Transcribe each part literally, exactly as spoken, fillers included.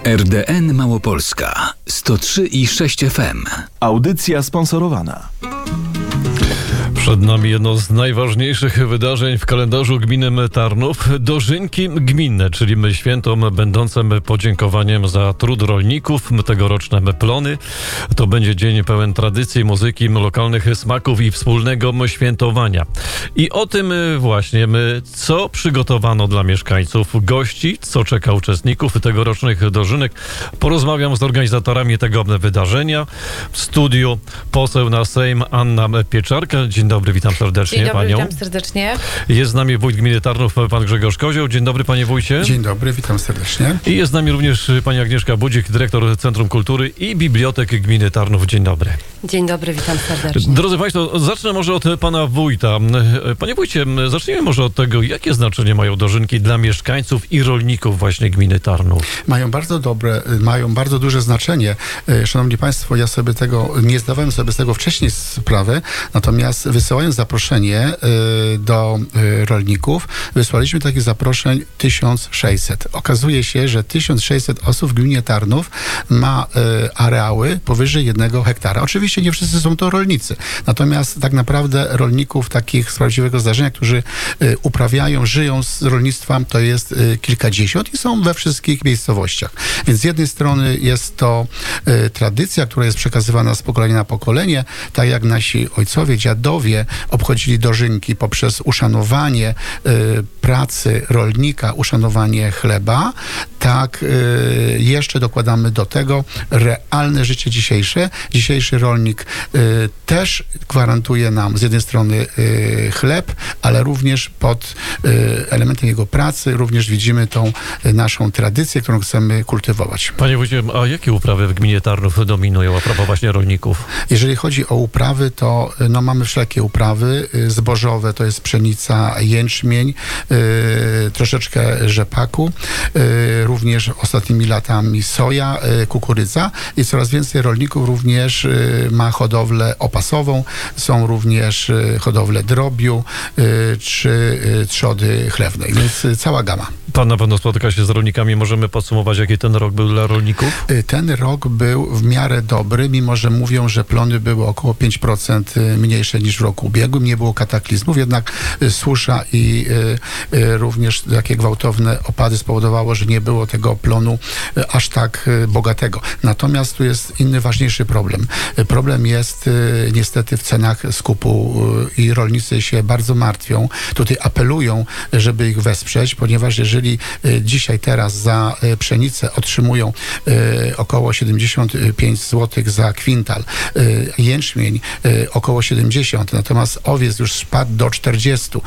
R D N Małopolska sto trzy i sześć F M. Audycja sponsorowana. Przed nami jedno z najważniejszych wydarzeń w kalendarzu gminy Tarnów. Dożynki gminne, czyli święto będące podziękowaniem za trud rolników, tegoroczne plony. To będzie dzień pełen tradycji, muzyki, lokalnych smaków i wspólnego świętowania. I o tym właśnie, co przygotowano dla mieszkańców, gości, co czeka uczestników tegorocznych dożynek. Porozmawiam z organizatorami tego wydarzenia. W studiu poseł na Sejm Anna Pieczarka. Dzień dobry. Dzień dobry, witam serdecznie Dzień dobry, panią. witam serdecznie. Jest z nami wójt gminy Tarnów, pan Grzegorz Kozioł. Dzień dobry, panie wójcie. Dzień dobry, witam serdecznie. I jest z nami również pani Agnieszka Budzik, dyrektor Centrum Kultury i Bibliotek Gminy Tarnów. Dzień dobry. Dzień dobry, witam serdecznie. Drodzy państwo, zacznę może od pana wójta. Panie wójcie, zacznijmy może od tego, jakie znaczenie mają dożynki dla mieszkańców i rolników właśnie gminy Tarnów. Mają bardzo dobre, mają bardzo duże znaczenie. Szanowni państwo, ja sobie tego, nie zdawałem sobie z tego wcześniej sprawy, natomiast wysyłając zaproszenie do rolników, wysłaliśmy takich zaproszeń tysiąc sześćset. Okazuje się, że tysiąc sześćset osób w gminie Tarnów ma areały powyżej jednego hektara. Oczywiście nie wszyscy są to rolnicy, natomiast tak naprawdę rolników takich z prawdziwego zdarzenia, którzy uprawiają, żyją z rolnictwa, to jest kilkadziesiąt i są we wszystkich miejscowościach. Więc z jednej strony jest to tradycja, która jest przekazywana z pokolenia na pokolenie, tak jak nasi ojcowie, dziadowie obchodzili dożynki poprzez uszanowanie y, pracy rolnika, uszanowanie chleba, tak y, jeszcze dokładamy do tego realne życie dzisiejsze. Dzisiejszy rolnik y, też gwarantuje nam z jednej strony y, chleb, ale również pod y, elementem jego pracy również widzimy tą y, naszą tradycję, którą chcemy kultywować. Panie wójcie, a jakie uprawy w gminie Tarnów dominują a propos właśnie rolników? Jeżeli chodzi o uprawy, to no, mamy wszelkie uprawy. Zbożowe to jest pszenica, jęczmień, yy, troszeczkę rzepaku, yy, również ostatnimi latami soja, yy, kukurydza i coraz więcej rolników również yy, ma hodowlę opasową, są również yy, hodowle drobiu yy, czy yy, trzody chlewnej, więc yy, cała gama. Pan na pewno spotyka się z rolnikami. Możemy podsumować, jaki ten rok był dla rolników? Ten rok był w miarę dobry, mimo że mówią, że plony były około pięć procent mniejsze niż w roku ubiegłym. Nie było kataklizmów, jednak susza i y, y, również takie gwałtowne opady spowodowało, że nie było tego plonu y, aż tak y, bogatego. Natomiast tu jest inny, ważniejszy problem. Y, problem jest y, niestety w cenach skupu y, i rolnicy się bardzo martwią. Tutaj apelują, żeby ich wesprzeć, ponieważ jeżeli dzisiaj teraz za pszenicę otrzymują około siedemdziesiąt pięć złotych za kwintal, jęczmień około siedemdziesiąt, natomiast owiec już spadł do czterdziestu.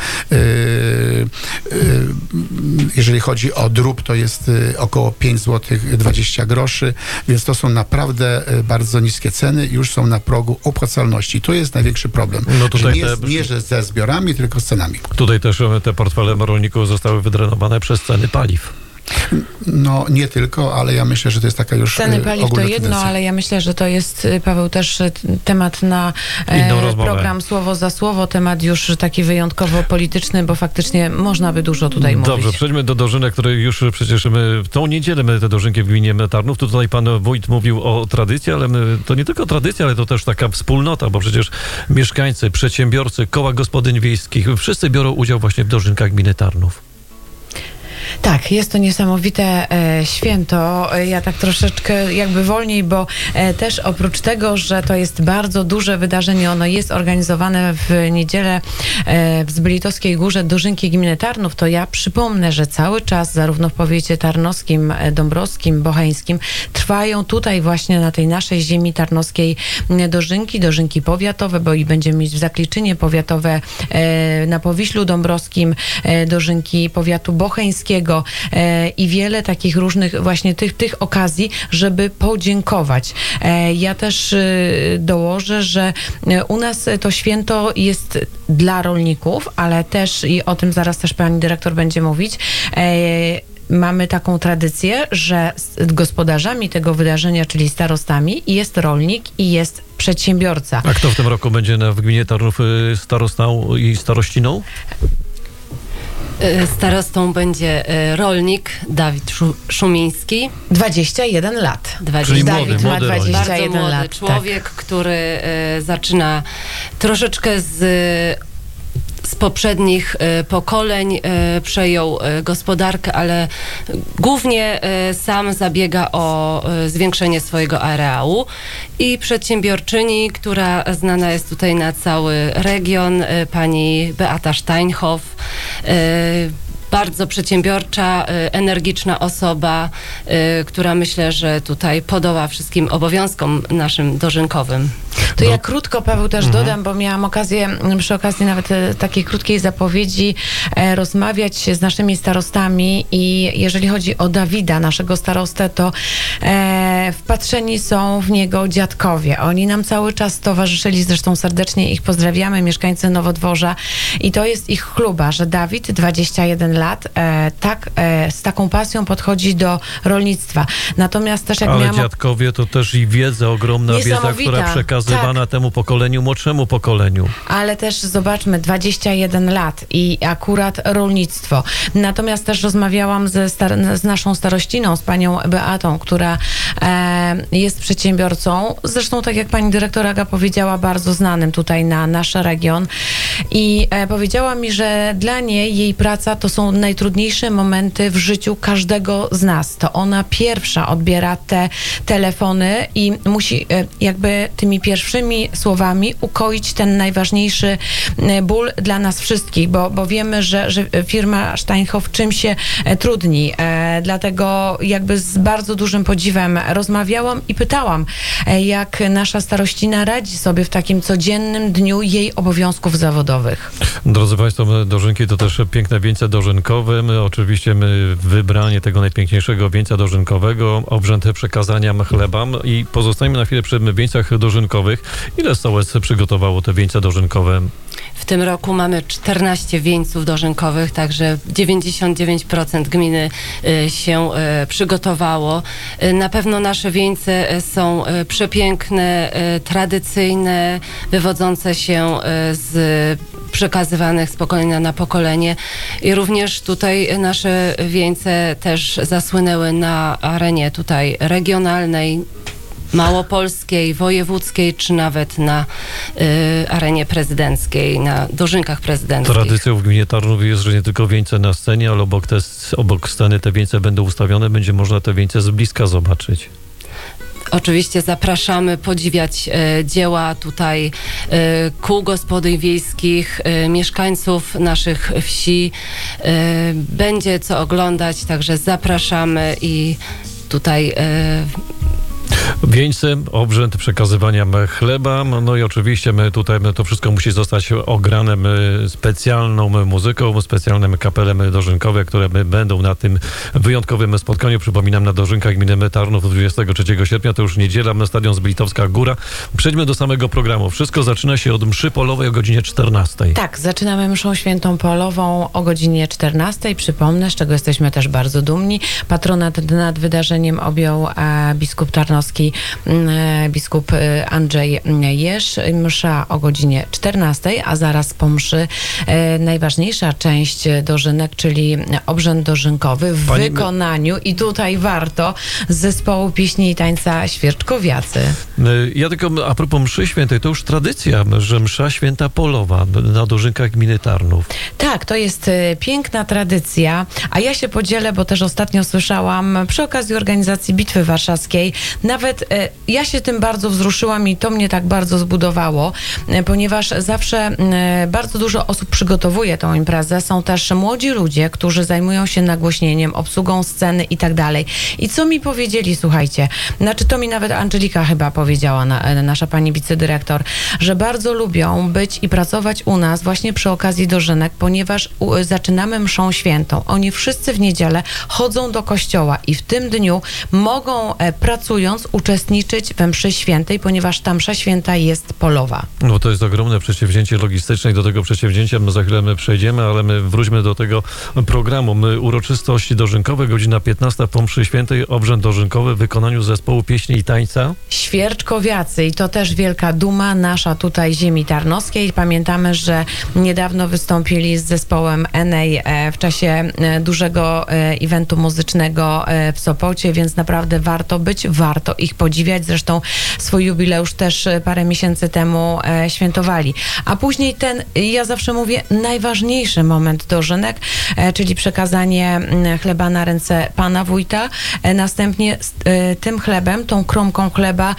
Jeżeli chodzi o drób, to jest około pięć złotych dwadzieścia groszy, więc to są naprawdę bardzo niskie ceny i już są na progu opłacalności. To jest największy problem. No tutaj nie, te... nie że ze zbiorami, tylko z cenami. Tutaj też te portfele rolników zostały wydrenowane przez ceny paliw. No nie tylko, ale ja myślę, że to jest taka już Ceny paliw to jedno, tendencja. ale ja myślę, że to jest, Paweł, też temat na e, program Słowo za Słowo, temat już taki wyjątkowo polityczny, bo faktycznie można by dużo tutaj Dobrze, mówić. Dobrze, przejdźmy do dożynek, które już przecież my w tą niedzielę my te dożynki w gminie Tarnów. Tu tutaj pan wójt mówił o tradycji, ale my, to nie tylko tradycja, ale to też taka wspólnota, bo przecież mieszkańcy, przedsiębiorcy, koła gospodyń wiejskich, wszyscy biorą udział właśnie w dożynkach gminy Tarnów. Tak, jest to niesamowite e, święto. Ja tak troszeczkę jakby wolniej, bo e, też oprócz tego, że to jest bardzo duże wydarzenie, ono jest organizowane w niedzielę e, w Zbylitowskiej Górze Dożynki Gminy Tarnów, to ja przypomnę, że cały czas zarówno w powiecie tarnowskim, dąbrowskim, bocheńskim trwają tutaj właśnie na tej naszej ziemi tarnowskiej dożynki, dożynki powiatowe, bo i będziemy mieć w Zakliczynie powiatowe, e, na Powiślu Dąbrowskim e, dożynki powiatu bocheńskiego, i wiele takich różnych właśnie tych, tych okazji, żeby podziękować. Ja też dołożę, że u nas to święto jest dla rolników, ale też, i o tym zaraz też pani dyrektor będzie mówić, mamy taką tradycję, że gospodarzami tego wydarzenia, czyli starostami, jest rolnik i jest przedsiębiorca. A kto w tym roku będzie w gminie Tarnów starostą i starościną? Starostą będzie y, rolnik Dawid Szu- Szumiński. dwadzieścia jeden lat. dwadzieścia Czyli Dawid młody, ma młody rolnik. dwadzieścia Bardzo jeden młody lat. człowiek, Tak. który y, zaczyna troszeczkę z z poprzednich y, pokoleń, y, przejął y, gospodarkę, ale głównie y, sam zabiega o y, zwiększenie swojego areału i przedsiębiorczyni, która znana jest tutaj na cały region, y, pani Beata Steinhoff, y, bardzo przedsiębiorcza, y, energiczna osoba, y, która myślę, że tutaj podoła wszystkim obowiązkom naszym dożynkowym. To No. ja krótko, Paweł, też Mhm. dodam, bo miałam okazję m, przy okazji nawet e, takiej krótkiej zapowiedzi e, rozmawiać z naszymi starostami i jeżeli chodzi o Dawida, naszego starostę, to e, wpatrzeni są w niego dziadkowie. Oni nam cały czas towarzyszyli, zresztą serdecznie ich pozdrawiamy, mieszkańcy Nowodworza i to jest ich chluba, że Dawid, dwadzieścia jeden lat, e, tak, e, z taką pasją podchodzi do rolnictwa. Natomiast też jak Ale miałam... dziadkowie to też i wiedza, ogromna wiedza, Niesamowita. która przekazywana Tak. temu pokoleniu, młodszemu pokoleniu. Ale też zobaczmy, dwadzieścia jeden lat i akurat rolnictwo. Natomiast też rozmawiałam ze star- z naszą starościną, z panią Beatą, która e, jest przedsiębiorcą. Zresztą, tak jak pani dyrektor Aga powiedziała, bardzo znanym tutaj na nasz region. I e, powiedziała mi, że dla niej jej praca to są najtrudniejsze momenty w życiu każdego z nas. To ona pierwsza odbiera te telefony i musi e, jakby tymi pierwszymi słowami ukoić ten najważniejszy e, ból dla nas wszystkich, bo, bo wiemy, że, że firma Steinhoff czym się e, trudni. E, dlatego jakby z bardzo dużym podziwem rozmawiałam i pytałam, e, jak nasza starościna radzi sobie w takim codziennym dniu jej obowiązków zawodowych. Drodzy Państwo, dożynki to też piękne wieńce dożynkowe. My oczywiście my wybranie tego najpiękniejszego wieńca dożynkowego, obrzęd przekazania chleba i pozostajemy na chwilę przy wieńcach dożynkowych. Ile sołec przygotowało te wieńce dożynkowe? W tym roku mamy czternaście wieńców dożynkowych, także dziewięćdziesiąt dziewięć procent gminy y, się y, przygotowało. Y, na pewno nasze wieńce y, są y, przepiękne, y, tradycyjne, wywodzące się y, z przekazywanych z pokolenia na pokolenie i również tutaj nasze wieńce też zasłynęły na arenie tutaj regionalnej, małopolskiej, wojewódzkiej, czy nawet na y, arenie prezydenckiej, na dożynkach prezydenckich. Tradycją w gminie Tarnów jest, że nie tylko wieńce na scenie, ale obok, te, obok sceny te wieńce będą ustawione, będzie można te wieńce z bliska zobaczyć. Oczywiście zapraszamy podziwiać e, dzieła tutaj e, kół gospodyń wiejskich, e, mieszkańców naszych wsi. E, będzie co oglądać, także zapraszamy i tutaj e, Wieńce, obrzęd przekazywania chleba, no i oczywiście my tutaj to wszystko musi zostać ograne specjalną muzyką, specjalnym kapelem dożynkowe, które będą na tym wyjątkowym spotkaniu. Przypominam, na dożynkach gminy Tarnów dwudziestego trzeciego sierpnia, to już niedziela, na stadion Zblitowska Góra. Przejdźmy do samego programu. Wszystko zaczyna się od mszy polowej o godzinie czternastej. Tak, zaczynamy mszą świętą polową o godzinie czternastej. Przypomnę, z czego jesteśmy też bardzo dumni. Patronat nad wydarzeniem objął e, biskup tarnowski, e, biskup e, Andrzej Jeż. Msza o godzinie czternastej, a zaraz po mszy e, najważniejsza część dożynek, czyli obrzęd dożynkowy w Pani... wykonaniu i tutaj warto z zespołu pieśni i tańca Świerczkowiacy. Ja tylko a propos mszy świętej, to już tradycja, że msza święta polowa na dożynkach gminy Tarnów. Tak, to jest y, piękna tradycja, a ja się podzielę, bo też ostatnio słyszałam przy okazji organizacji Bitwy Warszawskiej, nawet y, ja się tym bardzo wzruszyłam i to mnie tak bardzo zbudowało, y, ponieważ zawsze y, bardzo dużo osób przygotowuje tą imprezę. Są też młodzi ludzie, którzy zajmują się nagłośnieniem, obsługą sceny i tak dalej. I co mi powiedzieli, słuchajcie, znaczy to mi nawet Angelika chyba powiedziała, na, nasza pani wicedyrektor, że bardzo lubią być i pracować u nas właśnie przy okazji dożynek, ponieważ u, zaczynamy mszą świętą. Oni wszyscy w niedzielę chodzą do kościoła i w tym dniu mogą, e, pracując, uczestniczyć we mszy świętej, ponieważ ta msza święta jest polowa. No to jest ogromne przedsięwzięcie logistyczne i do tego przedsięwzięcia my za chwilę my przejdziemy, ale my wróćmy do tego programu. My uroczystości dożynkowe, godzina piętnasta po mszy świętej, obrzęd dożynkowy w wykonaniu zespołu pieśni i tańca. Świerczkowiacy i to też wielka duma nasza tutaj ziemi tarnowskiej. Pamiętamy, że niedawno wystąpili z zespołem Enej w czasie dużego eventu muzycznego w Sopocie, więc naprawdę warto być, warto ich podziwiać. Zresztą swój jubileusz też parę miesięcy temu świętowali. A później ten, ja zawsze mówię, najważniejszy moment dożynek, czyli przekazanie chleba na ręce pana wójta. Następnie z tym chlebem, tą kromką chleba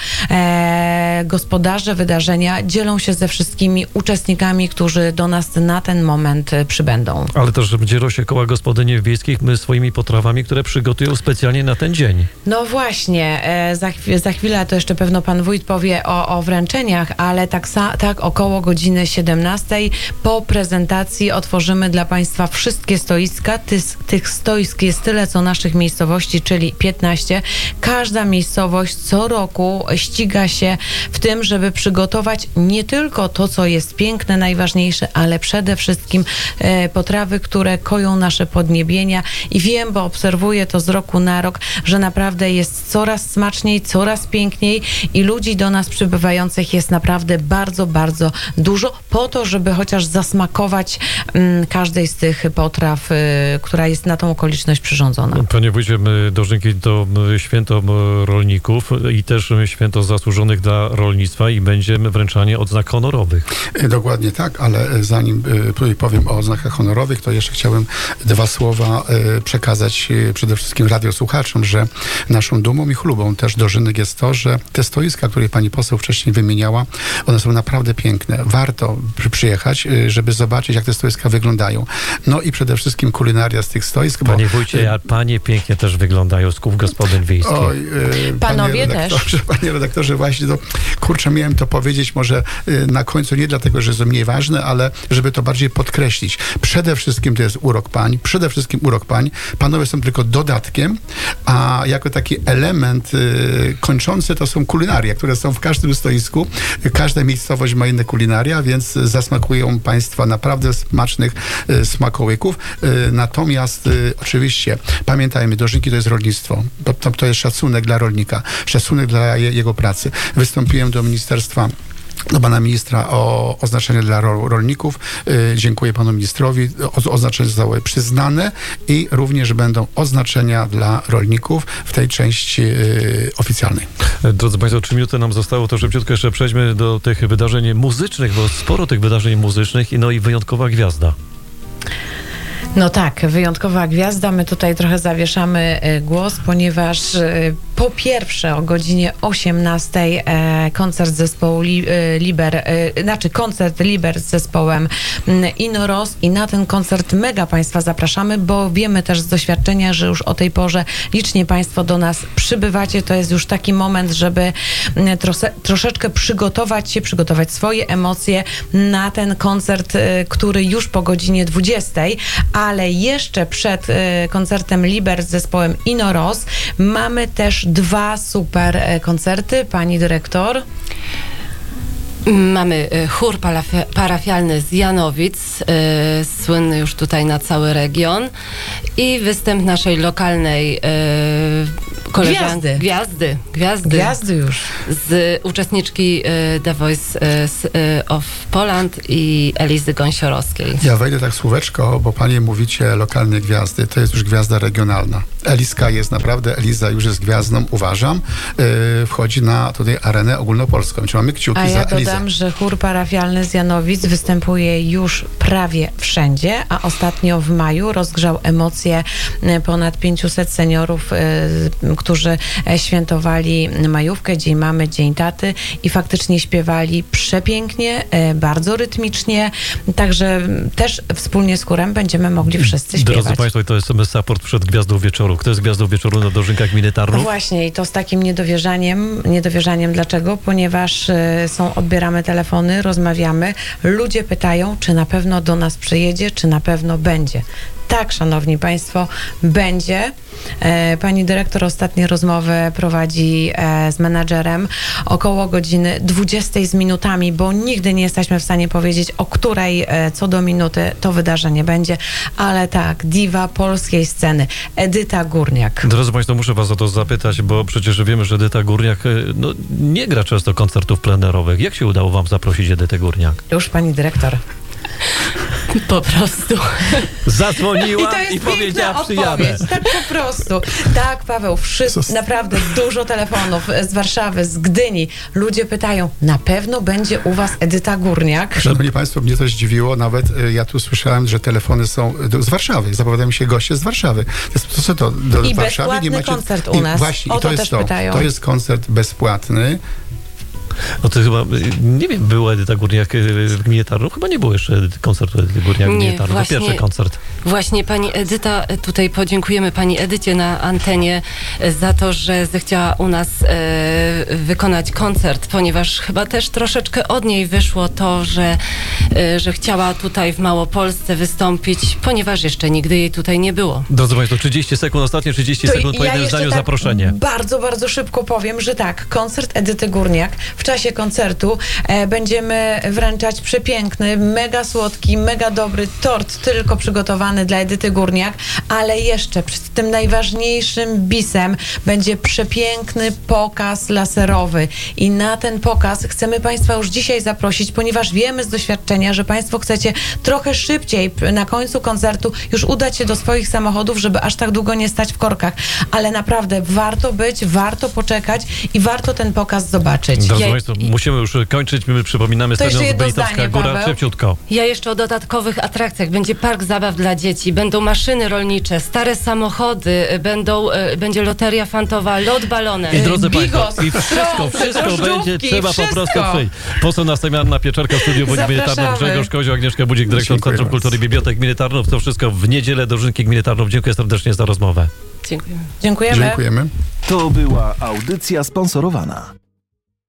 gospodarze wydarzenia dzielą się ze wszystkimi uczestnikami, którzy do nas na ten moment przybędą. Ale też dzielą się koła gospodyń wiejskich my swoimi potrawami, które przygotują specjalnie na ten dzień. No właśnie, za, chw- za chwilę to jeszcze pewno pan wójt powie o, o wręczeniach, ale tak, sa- tak około godziny siedemnastej po prezentacji otworzymy dla państwa wszystkie stoiska. Tys- tych stoisk jest tyle, co naszych miejscowości, czyli piętnaście. Każda miejscowość co roku ściga się w tym, żeby przygotować nie tylko to, co jest piękne, najważniejsze, ale przede wszystkim e, potrawy, które koją nasze podniebienia i wiem, bo obserwuję to z roku na rok, że naprawdę jest coraz smaczniej, coraz piękniej i ludzi do nas przybywających jest naprawdę bardzo, bardzo dużo po to, żeby chociaż zasmakować mm, każdej z tych potraw, y, która jest na tą okoliczność przyrządzona. Panie wójcie, my dożynki to święto rolników i też święto zasłużonych dla rolnictwa i będziemy wręczanie odznak honorowych. Dokładnie tak, ale zanim y, powiem o oznakach honorowych, to jeszcze chciałem dwa słowa y, przekazać y, przede wszystkim radiosłuchaczom, że naszą dumą i chlubą też dożynek jest to, że te stoiska, które pani poseł wcześniej wymieniała, one są naprawdę piękne. Warto przy, przyjechać, y, żeby zobaczyć, jak te stoiska wyglądają. No i przede wszystkim kulinaria z tych stoisk. Panie bo, wójcie, a panie pięknie też wyglądają z kół gospodyń wiejskich. Oj, y, Panowie panie też. Panie redaktorze, właśnie to, kurczę, miałem to powiedzieć może y, na końcu, nie dlatego, że jest to mniej ważne, ale żeby to bardziej podkreślić. Przede wszystkim to jest urok pań, przede wszystkim urok pań. Panowie są tylko dodatkiem, a jako taki element y, kończący to są kulinaria, które są w każdym stoisku. Każda miejscowość ma inne kulinaria, więc zasmakują państwa naprawdę smacznych y, smakołyków. Y, natomiast y, oczywiście pamiętajmy, dożynki to jest rolnictwo. To, to jest szacunek dla rolnika, szacunek dla je, jego pracy. Wystąpiłem do ministerstwa, do pana ministra o oznaczenie dla ro, rolników. Yy, dziękuję panu ministrowi. O, oznaczenia zostały przyznane i również będą oznaczenia dla rolników w tej części yy, oficjalnej. Drodzy państwo, trzy minuty nam zostało, to szybciutko jeszcze przejdźmy do tych wydarzeń muzycznych, bo sporo tych wydarzeń muzycznych i no i wyjątkowa gwiazda. No tak, wyjątkowa gwiazda. My tutaj trochę zawieszamy e, głos, ponieważ e, po pierwsze o godzinie osiemnastej e, koncert zespołu Li, e, Liber, e, znaczy koncert Liber z zespołem m, Inoros i na ten koncert mega państwa zapraszamy, bo wiemy też z doświadczenia, że już o tej porze licznie państwo do nas przybywacie. To jest już taki moment, żeby m, trose, troszeczkę przygotować się, przygotować swoje emocje na ten koncert, e, który już po godzinie dwudziestej, ale jeszcze przed y, koncertem Liber z zespołem Inoros mamy też dwa super y, koncerty. Pani dyrektor? Mamy chór parafia- parafialny z Janowic, y, słynny już tutaj na cały region i występ naszej lokalnej y, koleżanki. Gwiazdy. Gwiazdy. Gwiazdy. Gwiazdy już. Z uczestniczki y, The Voice y, z, y, of Poland i Elizy Gąsiorowskiej. Ja wejdę tak słóweczko, bo panie mówicie lokalne gwiazdy, to jest już gwiazda regionalna. Eliska jest naprawdę, Eliza już jest gwiazdą, uważam, yy, wchodzi na tutaj arenę ogólnopolską. Czy mamy kciuki A za ja Elizę? dodam, że chór parafialny z Janowic występuje już prawie wszędzie, a ostatnio w maju rozgrzał emocje ponad pięciuset seniorów, y, którzy świętowali majówkę, Dzień Mamy, Dzień Taty i faktycznie śpiewali przepięknie, y, bardzo rytmicznie, także też wspólnie z chórem będziemy mogli wszyscy śpiewać. Drodzy państwo, to jest support przed Gwiazdą Wieczoru. Kto jest Gwiazdą Wieczoru na dożynkach gminy Tarnów? No właśnie i to z takim niedowierzaniem. Niedowierzaniem dlaczego? Ponieważ y, są, odbieramy telefony, rozmawiamy, ludzie pytają, czy na pewno do nas przyjedzie, czy na pewno będzie. Tak, szanowni państwo, będzie. E, Pani dyrektor ostatnie rozmowy prowadzi e, z menadżerem około godziny dwudziestej z minutami, bo nigdy nie jesteśmy w stanie powiedzieć, o której e, co do minuty to wydarzenie będzie, ale tak, diwa polskiej sceny, Edyta Górniak. Drodzy Państwo, muszę Was o to zapytać, bo przecież wiemy, że Edyta Górniak no, nie gra często koncertów plenerowych. Jak się udało Wam zaprosić Edytę Górniak? Już pani dyrektor. Po prostu. Zadzwoniła I to jest i powiedziała, piękna przyjadę. odpowiedź. Tak po prostu. Tak, Paweł, wszyscy, naprawdę dużo telefonów z Warszawy, z Gdyni. Ludzie pytają, na pewno będzie u was Edyta Górniak? Szanowni Państwo, mnie to zdziwiło, nawet y, ja tu słyszałem, że telefony są do, z Warszawy, zapowiadają się goście z Warszawy. To jest, to, co to, do I Warszawy bezpłatny koncert u i nas. Właśnie, O i to to jest też to. pytają. To jest koncert bezpłatny. No to chyba, nie wiem, była Edyta Górniak w gminie Tarnów? Chyba nie było jeszcze koncertu Edyty Górniak w gminie Nie, Tarnów. To właśnie- pierwszy koncert. Właśnie pani Edyta, tutaj podziękujemy pani Edycie na antenie za to, że zechciała u nas e, wykonać koncert, ponieważ chyba też troszeczkę od niej wyszło to, że, e, że chciała tutaj w Małopolsce wystąpić, ponieważ jeszcze nigdy jej tutaj nie było. Drodzy Państwo, trzydzieści sekund, ostatnie trzydzieści To sekund po jednym jeszcze zdaniu tak zaproszenie. Bardzo, bardzo szybko powiem, że tak, koncert Edyty Górniak. W czasie koncertu e, będziemy wręczać przepiękny, mega słodki, mega dobry tort tylko przygotowany dla Edyty Górniak, ale jeszcze przed tym najważniejszym bisem będzie przepiękny pokaz laserowy i na ten pokaz chcemy Państwa już dzisiaj zaprosić, ponieważ wiemy z doświadczenia, że Państwo chcecie trochę szybciej na końcu koncertu już udać się do swoich samochodów, żeby aż tak długo nie stać w korkach, ale naprawdę warto być, warto poczekać i warto ten pokaz zobaczyć. Drodzy Ja- Państwo, musimy już kończyć. My przypominamy To jeszcze stadion jedno Benitowska zdanie, Góra. Paweł. Szybciutko. Ja jeszcze o dodatkowych atrakcjach. Będzie park zabaw dla dzieci, będą maszyny rolnicze, stare samochody, będą, e, będzie loteria fantowa, lot balonem. I drodzy Bigos, Państwo, i wszystko, trąby, wszystko drożdżówki, będzie, trzeba po wszystko. prostu przyjść. Poseł Nastęmianna Pieczarka w studiu Gminy Tarnów, Zapraszamy. Grzegorz Kozioł, Agnieszka Budzik, dyrektor Dziękuję Centrum bardzo. Kultury i Bibliotek Gminy Tarnów. To wszystko w niedzielę do Dożynki Gminy Tarnów. Dziękuję serdecznie za rozmowę. Dziękujemy. Dziękujemy. Dziękujemy. To była audycja sponsorowana.